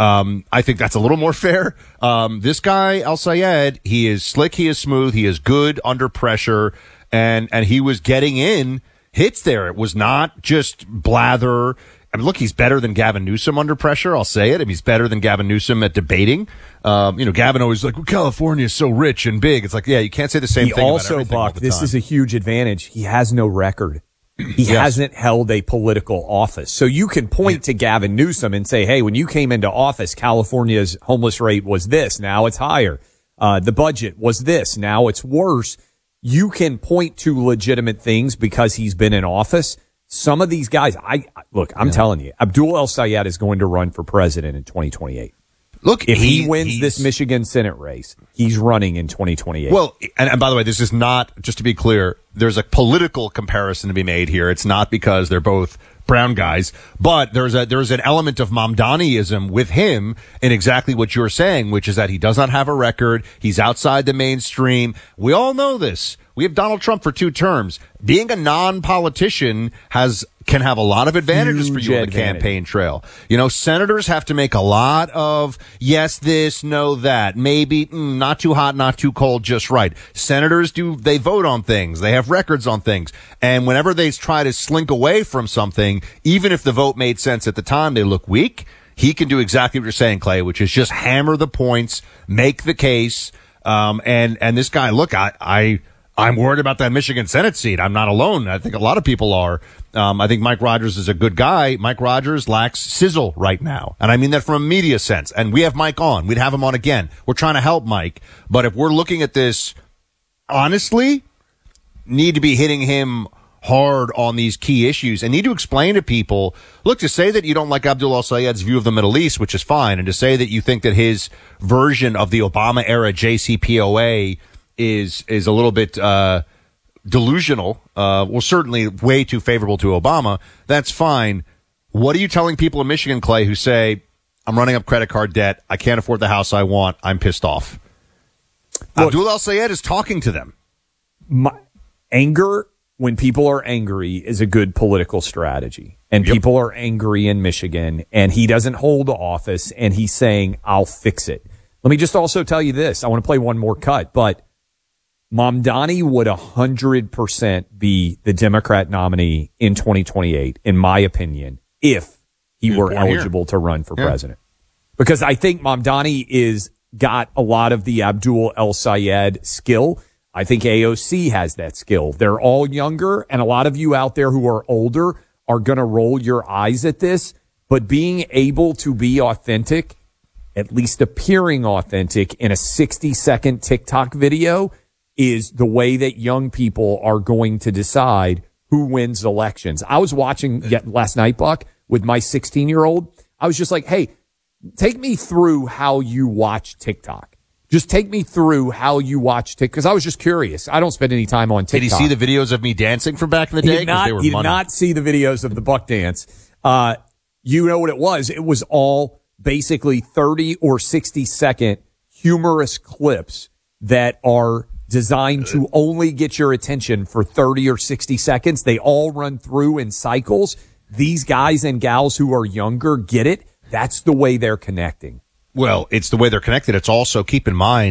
I think that's a little more fair. This guy, El-Sayed, he is slick, he is smooth, he is good under pressure, and he was getting in hits there. It was not just blather. I mean, look, he's better than Gavin Newsom under pressure. I'll say it. I mean, he's better than Gavin Newsom at debating. Gavin always like, well, California is so rich and big. It's like, yeah, you can't say the same thing about everything all the time. This is a huge advantage. He has no record. He hasn't held a political office. So you can point to Gavin Newsom and say, hey, when you came into office, California's homeless rate was this. Now it's higher. The budget was this. Now it's worse. You can point to legitimate things because he's been in office. Some of these guys, I'm telling you, Abdul El-Sayed is going to run for president in 2028. Look, if he wins this Michigan Senate race, he's running in 2028. Well, and by the way, this is not, just to be clear, there's a political comparison to be made here. It's not because they're both brown guys, but there's an element of Mamdaniism with him in exactly what you're saying, which is that he does not have a record. He's outside the mainstream. We all know this. We have Donald Trump for 2 terms. Being a non-politician can have a lot of advantages for you on the campaign trail. You know, senators have to make a lot of yes, this, no, that. Maybe not too hot, not too cold, just right. Senators they vote on things. They have records on things. And whenever they try to slink away from something, even if the vote made sense at the time, they look weak. He can do exactly what you're saying, Clay, which is just hammer the points, make the case. And this guy, look, I'm worried about that Michigan Senate seat. I'm not alone. I think a lot of people are. I think Mike Rogers is a good guy. Mike Rogers lacks sizzle right now. And I mean that from a media sense. And we have Mike on. We'd have him on again. We're trying to help Mike. But if we're looking at this honestly, need to be hitting him hard on these key issues and need to explain to people, look, to say that you don't like Abdul El-Sayed's view of the Middle East, which is fine, and to say that you think that his version of the Obama era JCPOA is a little bit delusional, well, certainly way too favorable to Obama, that's fine. What are you telling people in Michigan, Clay, who say, I'm running up credit card debt, I can't afford the house I want, I'm pissed off? Look, Abdul El-Sayed is talking to them. Anger, when people are angry, is a good political strategy. And people are angry in Michigan, and he doesn't hold office, and he's saying, I'll fix it. Let me just also tell you this. I want to play one more cut, but Mamdani would 100% be the Democrat nominee in 2028, in my opinion, if he were eligible to run for president. Because I think Mamdani got a lot of the Abdul El-Sayed skill. I think AOC has that skill. They're all younger, and a lot of you out there who are older are going to roll your eyes at this. But being able to be authentic, at least appearing authentic in a 60-second TikTok video, is the way that young people are going to decide who wins elections. I was watching last night, Buck, with my 16-year-old. I was just like, hey, take me through how you watch TikTok. Just take me through how you watch TikTok, because I was just curious. I don't spend any time on TikTok. Did he see the videos of me dancing from back in the day? He did not see the videos of the Buck dance. You know what it was? It was all basically 30 or 60-second humorous clips that are designed to only get your attention for 30 or 60 seconds. They all run through in cycles. These guys and gals who are younger get it. That's the way they're connecting. Well, it's the way they're connected. It's also, keep in mind,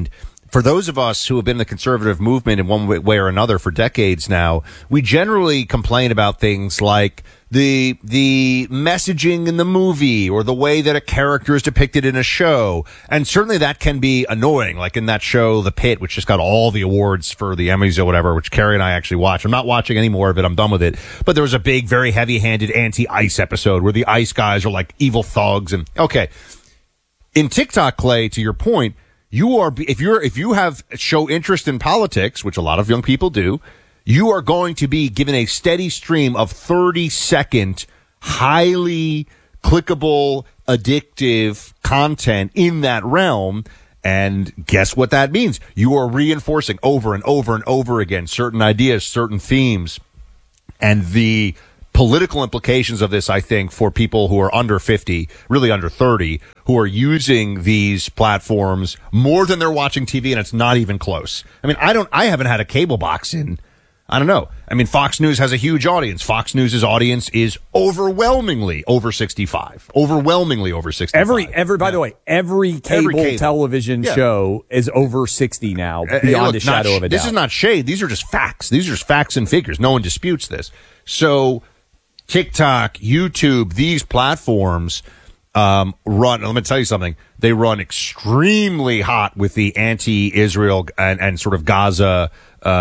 for those of us who have been in the conservative movement in one way or another for decades now, we generally complain about things like the messaging in the movie or the way that a character is depicted in a show. And certainly that can be annoying, like in that show, The Pit, which just got all the awards for the Emmys or whatever, which Carrie and I actually watched. I'm not watching any more of it. I'm done with it. But there was a big, very heavy-handed anti-ICE episode where the ICE guys are like evil thugs. And okay, in TikTok, Clay, to your point, if you have show interest in politics, which a lot of young people do, you are going to be given a steady stream of 30-second, highly clickable, addictive content in that realm. And guess what that means? You are reinforcing over and over and over again certain ideas, certain themes, and the political implications of this, I think, for people who are under 50, really under 30, who are using these platforms more than they're watching TV, and it's not even close. I mean, I haven't had a cable box in, I don't know. I mean, Fox News has a huge audience. Fox News' audience is overwhelmingly over 65. Overwhelmingly over 65. By the way, every cable television show is over 60 now, beyond a shadow of a doubt. This is not shade. These are just facts. These are just facts and figures. No one disputes this. So TikTok, YouTube, these platforms run, let me tell you something, they run extremely hot with the anti-Israel and sort of Gaza,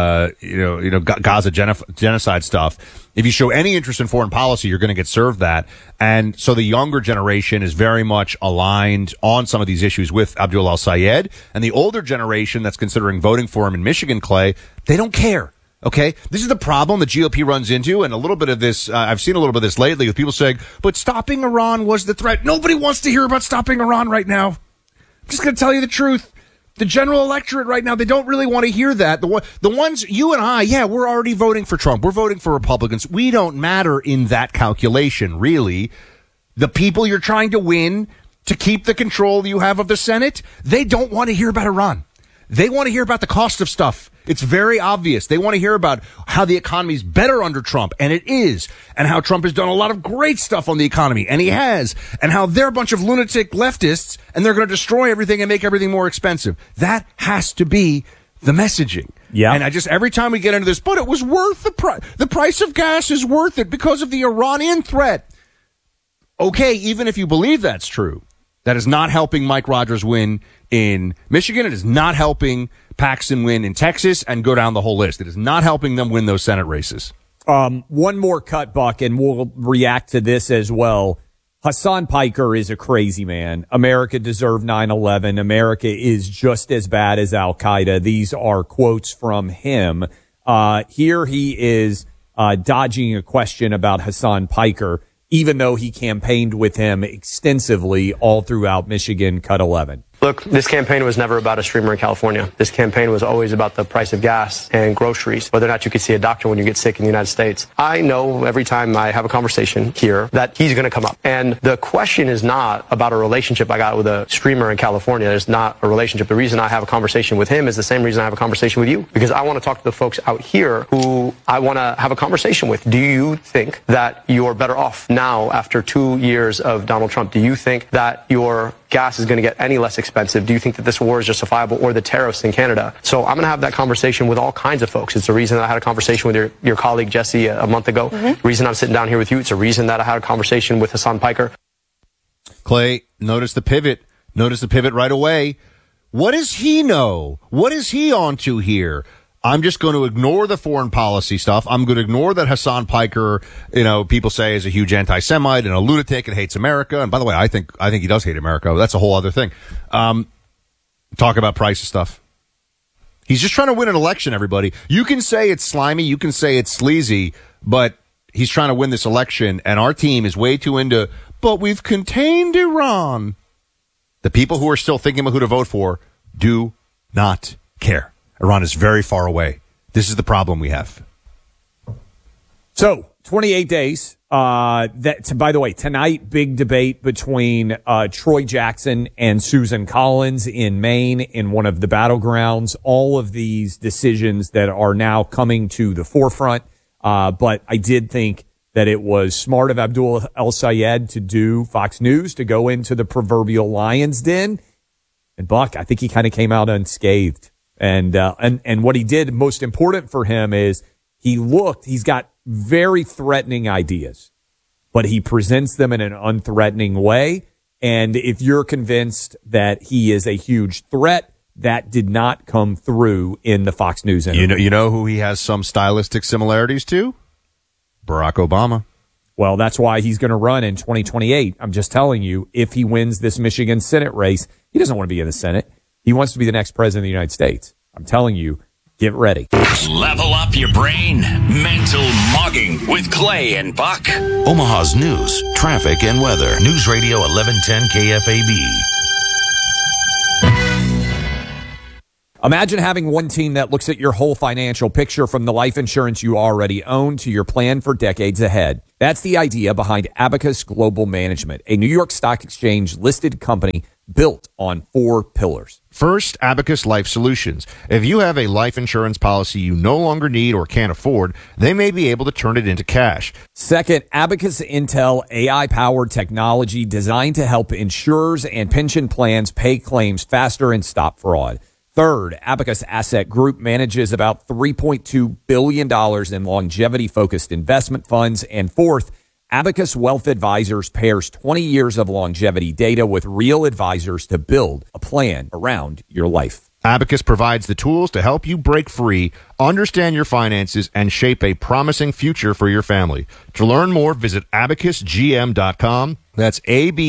Gaza genocide stuff. If you show any interest in foreign policy, you're going to get served that. And so the younger generation is very much aligned on some of these issues with Abdul al-Sayed. And the older generation that's considering voting for him in Michigan, Clay, they don't care. Okay, this is the problem the GOP runs into, and a little bit of this, I've seen a little bit of this lately with people saying, but stopping Iran was the threat. Nobody wants to hear about stopping Iran right now. I'm just going to tell you the truth. The general electorate right now, they don't really want to hear that. The ones, you and I, we're already voting for Trump. We're voting for Republicans. We don't matter in that calculation, really. The people you're trying to win to keep the control you have of the Senate, they don't want to hear about Iran. They want to hear about the cost of stuff. It's very obvious. They want to hear about how the economy is better under Trump, and it is, and how Trump has done a lot of great stuff on the economy, and he has, and how they're a bunch of lunatic leftists, and they're going to destroy everything and make everything more expensive. That has to be the messaging. Yeah. And every time we get into this, but it was worth the price of gas is worth it because of the Iranian threat. Okay, even if you believe that's true, that is not helping Mike Rogers win in Michigan. It is not helping Paxton win in Texas, and go down the whole list. It is not helping them win those Senate races. One more cut, Buck, and we'll react to this as well. Hassan Piker is a crazy man. America deserved 9/11. America is just as bad as Al-Qaeda. These are quotes from him. Here he is dodging a question about Hassan Piker, even though he campaigned with him extensively all throughout Michigan Cut 11. Look, this campaign was never about a streamer in California. This campaign was always about the price of gas and groceries, whether or not you could see a doctor when you get sick in the United States. I know every time I have a conversation here that he's going to come up. And the question is not about a relationship I got with a streamer in California. There's not a relationship. The reason I have a conversation with him is the same reason I have a conversation with you, because I want to talk to the folks out here who I want to have a conversation with. Do you think that you're better off now after 2 years of Donald Trump? Do you think that your gas is going to get any less expensive? Do you think that this war is justifiable, or the tariffs in Canada? So I'm going to have that conversation with all kinds of folks. It's the reason that I had a conversation with your colleague Jesse a month ago. The reason I'm sitting down here with you. It's a reason that I had a conversation with Hassan Piker. Clay, notice the pivot. Notice the pivot right away. What does he know? What is he onto here? I'm just going to ignore the foreign policy stuff. I'm going to ignore that Hassan Piker, people say is a huge anti-Semite and a lunatic and hates America. And by the way, I think he does hate America. That's a whole other thing. Talk about price stuff. He's just trying to win an election, everybody. You can say it's slimy. You can say it's sleazy, but he's trying to win this election. And our team is way too into, but we've contained Iran. The people who are still thinking about who to vote for do not care. Iran is very far away. This is the problem we have. So, 28 days. By the way, tonight, big debate between Troy Jackson and Susan Collins in Maine in one of the battlegrounds. All of these decisions that are now coming to the forefront. But I did think that it was smart of Abdul al-Sayed to do Fox News, to go into the proverbial lion's den. And Buck, I think he kind of came out unscathed. And what he did, most important for him, is he's got very threatening ideas, but he presents them in an unthreatening way. And if you're convinced that he is a huge threat, that did not come through in the Fox News interview. You know who he has some stylistic similarities to? Barack Obama. Well, that's why he's going to run in 2028. I'm just telling you, if he wins this Michigan Senate race, he doesn't want to be in the Senate. He wants to be the next president of the United States. I'm telling you, get ready. Level up your brain. Mental mugging with Clay and Buck. Omaha's news, traffic, and weather. News Radio 1110 KFAB. Imagine having one team that looks at your whole financial picture, from the life insurance you already own to your plan for decades ahead. That's the idea behind Abacus Global Management, a New York Stock Exchange listed company built on 4 pillars. First, Abacus Life Solutions. If you have a life insurance policy you no longer need or can't afford, they may be able to turn it into cash. Second, Abacus Intel AI-powered technology designed to help insurers and pension plans pay claims faster and stop fraud. Third, Abacus Asset Group manages about $3.2 billion in longevity-focused investment funds. And fourth, Abacus Wealth Advisors pairs 20 years of longevity data with real advisors to build a plan around your life. Abacus provides the tools to help you break free, understand your finances, and shape a promising future for your family. To learn more, visit abacusgm.com. That's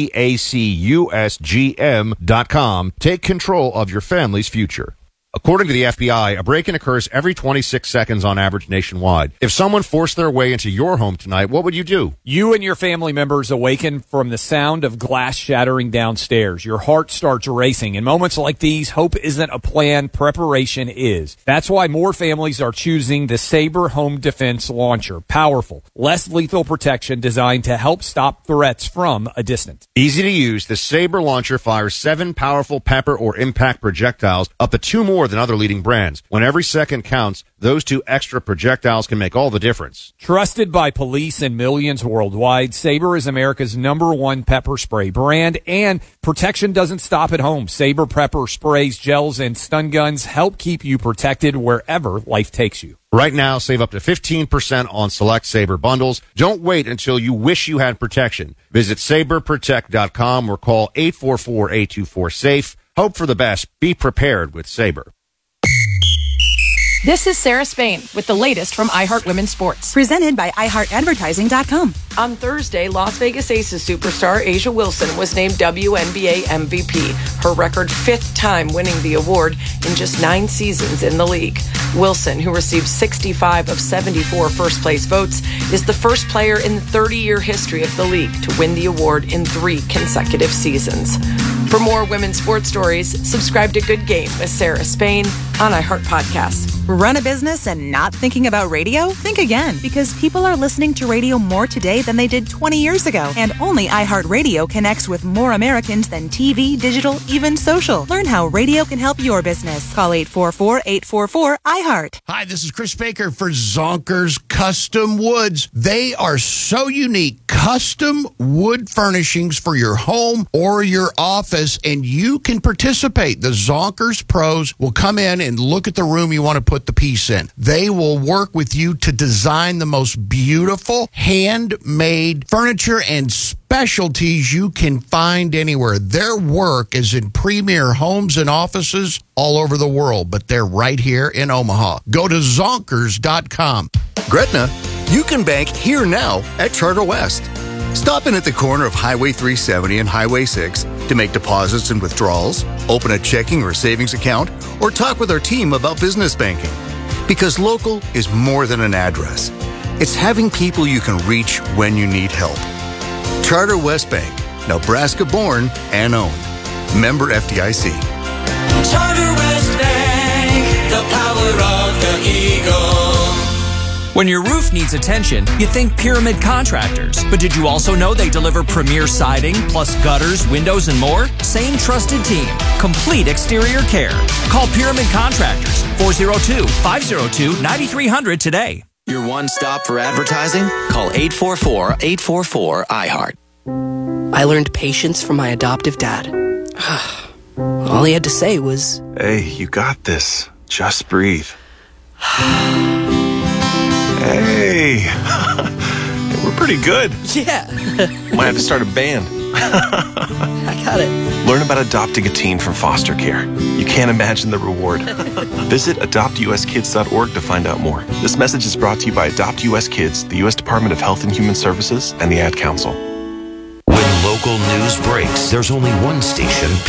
ABACUSGM.com. Take control of your family's future. According to the FBI, a break-in occurs every 26 seconds on average nationwide. If someone forced their way into your home tonight, what would you do? You and your family members awaken from the sound of glass shattering downstairs. Your heart starts racing. In moments like these, hope isn't a plan, preparation is. That's why more families are choosing the Sabre Home Defense Launcher. Powerful, less lethal protection designed to help stop threats from a distance. Easy to use, the Sabre Launcher fires 7 powerful pepper or impact projectiles, up to 2 more than other leading brands. When every second counts, those 2 extra projectiles can make all the difference. Trusted by police and millions worldwide, Sabre is America's #1 pepper spray brand, and protection doesn't stop at home. Sabre pepper sprays, gels, and stun guns help keep you protected wherever life takes you. Right now, save up to 15% on select Sabre bundles. Don't wait until you wish you had protection. Visit SabreProtect.com or call 844-824-SAFE. Hope for the best. Be prepared with Sabre. This is Sarah Spain with the latest from iHeart Women's Sports. Presented by iHeartAdvertising.com. On Thursday, Las Vegas Aces superstar A'ja Wilson was named WNBA MVP, her record 5th time winning the award in just 9 seasons in the league. Wilson, who received 65 of 74 first-place votes, is the first player in the 30-year history of the league to win the award in 3 consecutive seasons. For more women's sports stories, subscribe to Good Game with Sarah Spain on iHeart Podcasts. Run a business and not thinking about radio? Think again, because people are listening to radio more today than they did 20 years ago. And only iHeartRadio connects with more Americans than TV, digital, even social. Learn how radio can help your business. Call 844-844-iHeart. Hi, this is Chris Baker for Zonkers Custom Woods. They are so unique. Custom wood furnishings for your home or your office, and you can participate. The Zonkers pros will come in and look at the room you want to put the piece in. They will work with you to design the most beautiful handmade furniture and specialties you can find anywhere. Their work is in premier homes and offices all over the world, but they're right here in Omaha. Go to Zonkers.com. Gretna, you can bank here now at Charter West. Stop in at the corner of Highway 370 and Highway 6 to make deposits and withdrawals, open a checking or savings account, or talk with our team about business banking. Because local is more than an address. It's having people you can reach when you need help. Charter West Bank, Nebraska born and owned. Member FDIC. Charter West Bank, the power of the eagle. When your roof needs attention, you think Pyramid Contractors. But did you also know they deliver premier siding, plus gutters, windows, and more? Same trusted team. Complete exterior care. Call Pyramid Contractors, 402-502-9300 today. Your one stop for advertising? Call 844-844-iHeart. I learned patience from my adoptive dad. All he had to say was, "Hey, you got this." Just breathe. Hey, we're pretty good. Yeah. Might have to start a band. I got it. Learn about adopting a teen from foster care. You can't imagine the reward. Visit adoptuskids.org to find out more. This message is brought to you by Adopt US Kids, the U.S. Department of Health and Human Services, and the Ad Council. When local news breaks, there's only one station